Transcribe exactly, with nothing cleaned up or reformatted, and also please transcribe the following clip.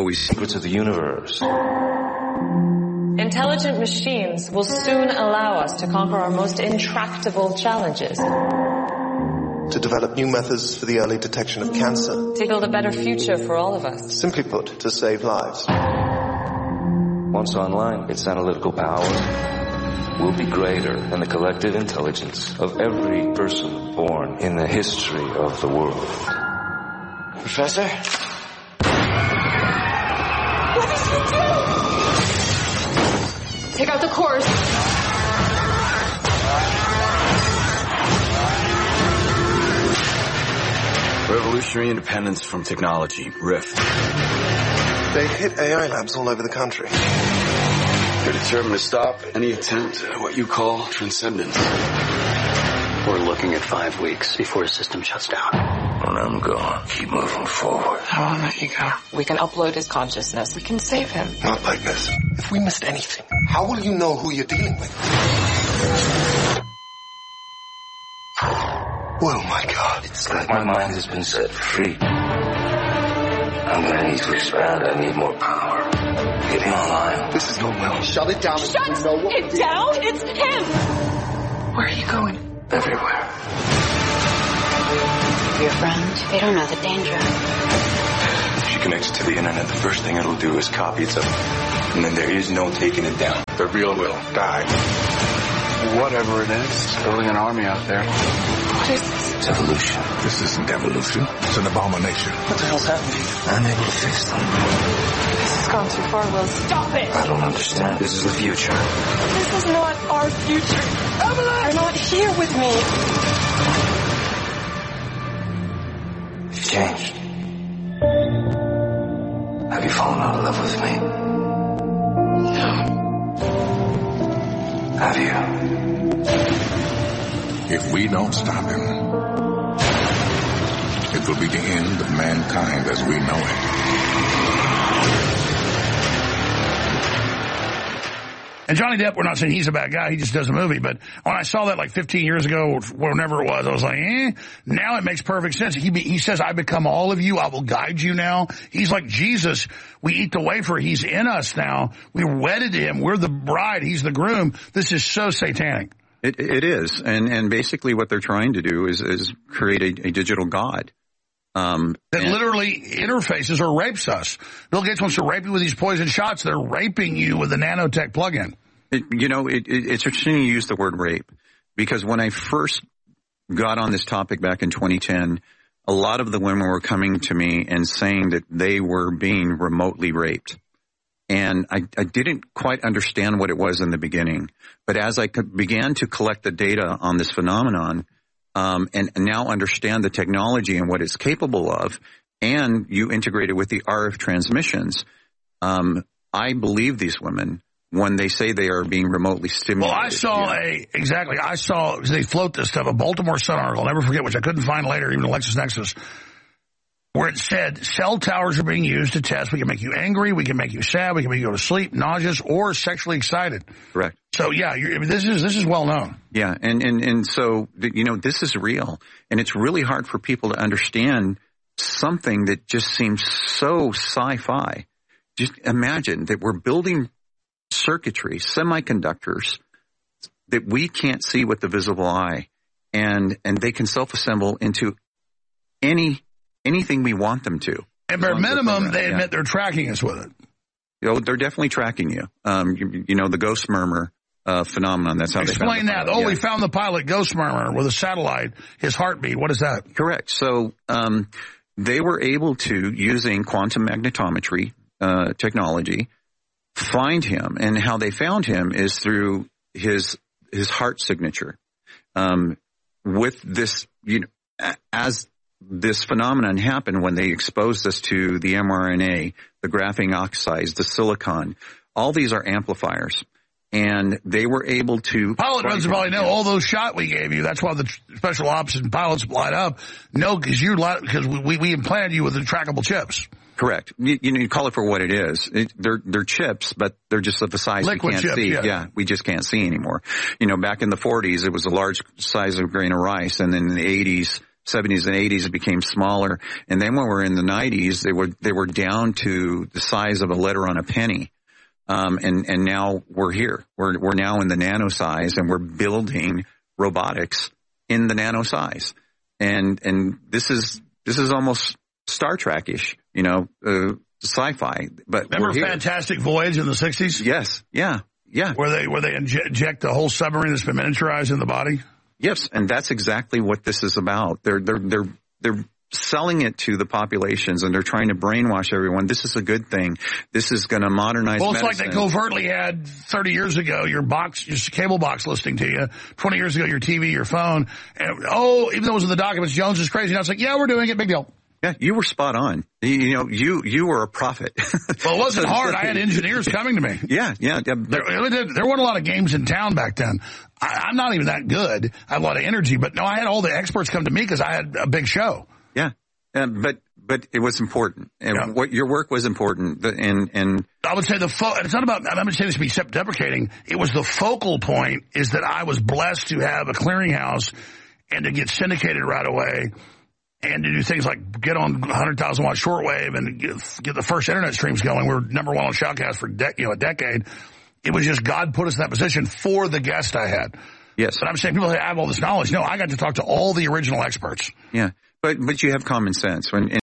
we secrets of the universe. Intelligent machines will soon allow us to conquer our most intractable challenges. To develop new methods for the early detection of cancer. To build a better future for all of us. Simply put, to save lives. Once online, its analytical power will be greater than the collective intelligence of every person born in the history of the world. Professor? What did you do? Take out the cores. Revolutionary independence from technology, RIFT. They've hit A I labs all over the country. They're determined to stop any attempt at what you call transcendence. We're looking at five weeks before the system shuts down. When I'm gone, keep moving forward. I won't let you go. We can upload his consciousness. We can save him. Not like this. If we missed anything, how will you know who you're dealing with? Oh my God. It's like my mind has been set free. I'm gonna need to expand. I need more power. Get me online. This is not well. Shut it down. Shut you know what it down? It's him! Where are you going? Everywhere. Your friends, they don't know the danger. If you connect it to the internet, the first thing it'll do is copy itself. And then there is no taking it down. The real will die. Whatever it is, building an army out there. What is this? It's evolution. This isn't evolution. It's an abomination. What the hell's happening? I'm able to fix them. This has gone too far, Will. Stop it! I don't understand. This is the future. This is not our future. Evelyn! You're not here with me. You've changed. Have you fallen out of love with me? No. Have you? If we don't stop him, it will be the end of mankind as we know it. And Johnny Depp, we're not saying he's a bad guy, he just does a movie, but when I saw that like fifteen years ago, or whenever it was, I was like, eh, now it makes perfect sense. He be, he says, I become all of you, I will guide you now. He's like Jesus, we eat the wafer, he's in us now. We wedded him, we're the bride, he's the groom. This is so satanic. It, it is, and and basically what they're trying to do is is create a, a digital god um, that and, literally interfaces or rapes us. Bill Gates wants to rape you with these poison shots. They're raping you with the nanotech plug-in. It, you know, it, it, it's interesting you use the word rape because when I first got on this topic back in twenty ten, a lot of the women were coming to me and saying that they were being remotely raped. And I, I didn't quite understand what it was in the beginning. But as I began to collect the data on this phenomenon um, and, and now understand the technology and what it's capable of, and you integrate it with the R F transmissions, um, I believe these women when they say they are being remotely stimulated. Well, I saw yeah. a, exactly, I saw, they float this stuff, a Baltimore Sun article, I'll never forget, which I couldn't find later, even LexisNexis, where it said cell towers are being used to test. We can make you angry, we can make you sad, we can make you go to sleep, nauseous, or sexually excited. Correct. So yeah, you're, I mean, this is this is well known. Yeah, and and and so you know this is real, and it's really hard for people to understand something that just seems so sci-fi. Just imagine that we're building circuitry, semiconductors that we can't see with the visible eye, and and they can self-assemble into any. anything we want them to. At bare minimum, they admit yeah. they're tracking us with it. You know, they're definitely tracking you. Um, you, you know, the ghost murmur uh, phenomenon. That's how Explain they found that. Oh, yeah. we found the pilot ghost murmur with a satellite, his heartbeat. What is that? Correct. So um, they were able to, using quantum magnetometry uh, technology, find him. And how they found him is through his his heart signature. Um, with this, you know, as this phenomenon happened when they exposed us to the mRNA, the graphene oxides, the silicon. All these are amplifiers. And they were able to... Pilot runs probably know all those shot we gave you. That's why the special ops and pilots light up. No, because you because we, we implanted you with the trackable chips. Correct. You, you know, you call it for what it is. It, they're they're chips, but they're just of the size Liquid we can't chips, see. Yeah. yeah, we just can't see anymore. You know, back in the forties, it was a large size of a grain of rice, and then in the eighties, seventies and eighties, it became smaller. And then when we were in the nineties, they were, they were down to the size of a letter on a penny. Um, and, and now we're here. We're, we're now in the nano size, and we're building robotics in the nano size. And, and this is, this is almost Star Trek-ish, you know, uh, sci-fi. But remember we're here. Fantastic Voyage in the sixties? Yes. Yeah. Yeah. Where they, where they inject the whole submarine that's been miniaturized in the body? Yes. And that's exactly what this is about. They're, they're, they're, they're selling it to the populations, and they're trying to brainwash everyone. This is a good thing. This is going to modernize Well, it's medicine. like they covertly had thirty years ago your box, your cable box listening to you, twenty years ago your T V, your phone, and oh, even though it was in the documents, Jones is crazy. Now it's like, yeah, we're doing it, big deal. Yeah, you were spot on. You, you know, you you were a prophet. Well, it wasn't hard. I had engineers coming to me. Yeah, yeah. yeah there, there weren't a lot of games in town back then. I, I'm not even that good. I have a lot of energy, but no, I had all the experts come to me because I had a big show. Yeah, um, but but it was important, and yeah. what your work was important, and and I would say the fo- it's not about. I'm going to say this to be self-deprecating. It was the focal point is that I was blessed to have a clearinghouse and to get syndicated right away. And to do things like get on one hundred thousand watt shortwave and get, get the first internet streams going. We were number one on Shoutcast for de- you know, a decade. It was just God put us in that position for the guest I had. Yes. But I'm saying people say I have all this knowledge. No, I got to talk to all the original experts. Yeah. But, but you have common sense when,